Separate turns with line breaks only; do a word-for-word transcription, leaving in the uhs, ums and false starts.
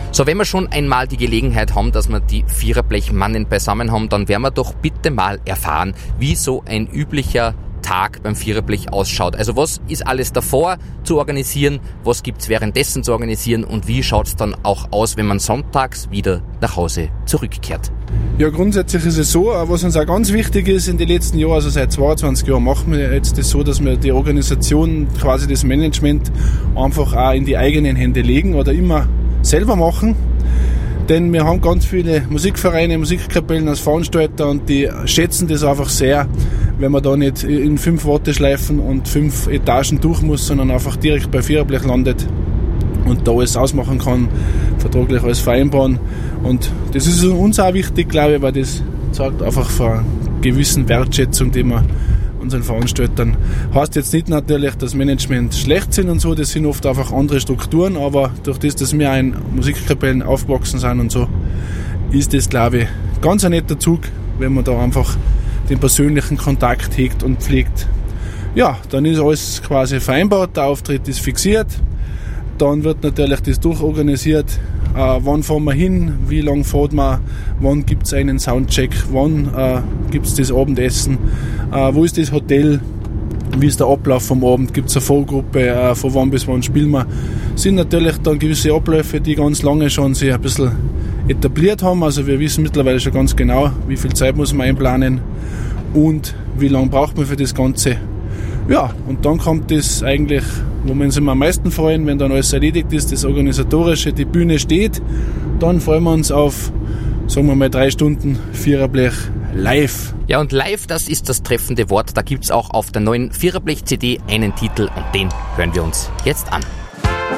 So, wenn wir schon einmal die Gelegenheit haben, dass wir die Viererblechmannen beisammen haben, dann werden wir doch bitte mal erfahren, wie so ein üblicher Tag beim Viererblech ausschaut. Also was ist alles davor zu organisieren, was gibt's währenddessen zu organisieren und wie schaut's dann auch aus, wenn man sonntags wieder nach Hause zurückkehrt?
Ja, grundsätzlich ist es so, was uns auch ganz wichtig ist in den letzten Jahren, also seit zweiundzwanzig Jahren machen wir jetzt das so, dass wir die Organisation, quasi das Management einfach auch in die eigenen Hände legen oder immer selber machen. Denn wir haben ganz viele Musikvereine, Musikkapellen als Veranstalter und die schätzen das einfach sehr, wenn man da nicht in fünf Warteschleifen und fünf Etagen durch muss, sondern einfach direkt bei Viererblech landet und da alles ausmachen kann, vertraglich alles vereinbaren. Und das ist uns auch wichtig, glaube ich, weil das zeigt einfach von einer gewissen Wertschätzung, die wir unseren Veranstaltern. Heißt jetzt nicht natürlich, dass Management schlecht sind und so, das sind oft einfach andere Strukturen, aber durch das, dass wir in Musikkapellen aufgewachsen sind und so, ist das, glaube ich, ganz ein netter Zug, wenn man da einfach den persönlichen Kontakt hegt und pflegt. Ja, dann ist alles quasi vereinbart, der Auftritt ist fixiert, dann wird natürlich das durchorganisiert, äh, wann fahren wir hin, wie lange fährt man, wann gibt es einen Soundcheck, wann äh, gibt es das Abendessen, äh, wo ist das Hotel, wie ist der Ablauf vom Abend, gibt es eine Vorgruppe, äh, von wann bis wann spielen wir. Sind natürlich dann gewisse Abläufe, die ganz lange schon sich ein bisschen etabliert haben, also wir wissen mittlerweile schon ganz genau, wie viel Zeit muss man einplanen und wie lange braucht man für das Ganze. Ja, und dann kommt das eigentlich, wo wir uns immer am meisten freuen, wenn dann alles erledigt ist, das Organisatorische, die Bühne steht, dann freuen wir uns auf, sagen wir mal, drei Stunden Viererblech live.
Ja, und live, das ist das treffende Wort. Da gibt's auch auf der neuen Viererblech-C D einen Titel und den hören wir uns jetzt an.